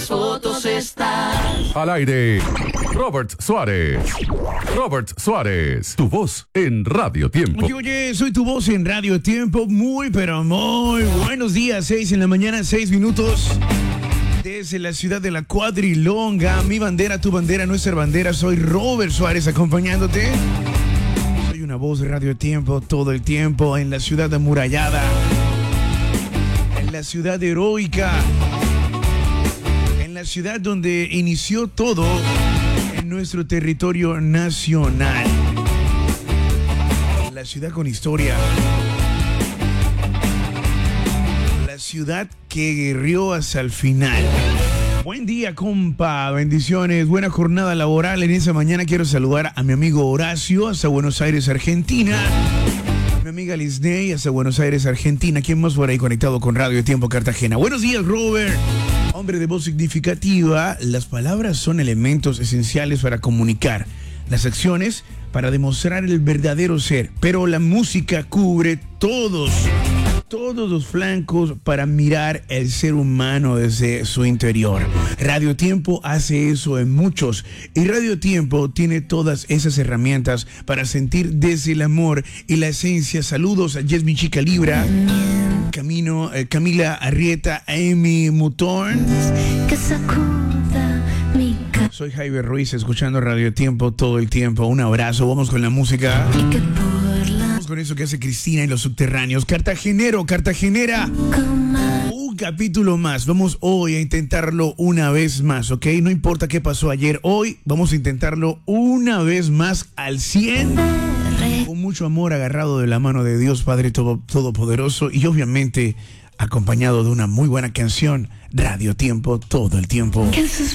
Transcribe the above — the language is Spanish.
Fotos están. Al aire, Robert Suárez. Robert Suárez, tu voz en Radio Tiempo. Oye, soy tu voz en Radio Tiempo. Muy, pero muy buenos días. 6 en la mañana, 6 minutos. Desde la ciudad de la Cuadrilonga, mi bandera, tu bandera, nuestra bandera. Soy Robert Suárez acompañándote. Soy una voz de Radio Tiempo todo el tiempo en la ciudad amurallada, en la ciudad heroica, en la ciudad donde inició todo en nuestro territorio nacional. La ciudad con historia. La ciudad que guerrió hasta el final. Buen día, compa. Bendiciones. Buena jornada laboral. En esa mañana quiero saludar a mi amigo Horacio hasta Buenos Aires, Argentina. Mi amiga Lisney hasta Buenos Aires, Argentina. ¿Quién más por ahí conectado con Radio Tiempo Cartagena? Buenos días, Robert. Hombre de voz significativa. Las palabras son elementos esenciales para comunicar. Las acciones para demostrar el verdadero ser. Pero la música cubre todos los flancos para mirar el ser humano desde su interior. Radio Tiempo hace eso en muchos, y Radio Tiempo tiene todas esas herramientas para sentir desde el amor y la esencia. Saludos a Yasmin Chica Libra, Camila Arrieta, Amy Mutón. Soy Jaime Ruiz, escuchando Radio Tiempo todo el tiempo. Un abrazo, vamos con la música. Con eso que hace Cristina y los subterráneos. Cartagenero, cartagenera. Un capítulo más. Vamos hoy a intentarlo una vez más, ¿ok? No importa qué pasó ayer, hoy vamos a intentarlo una vez más al 100. Con mucho amor, agarrado de la mano de Dios Padre Todopoderoso, y obviamente acompañado de una muy buena canción. Radio Tiempo todo el tiempo.